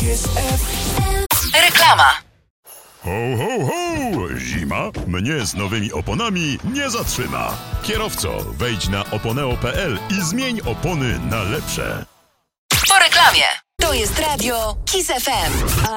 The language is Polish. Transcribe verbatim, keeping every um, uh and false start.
Reklama. Ho, ho, ho! Zima mnie z nowymi oponami nie zatrzyma. Kierowco, wejdź na oponeo kropka pe el i zmień opony na lepsze. Po reklamie. To jest radio Kiss F M.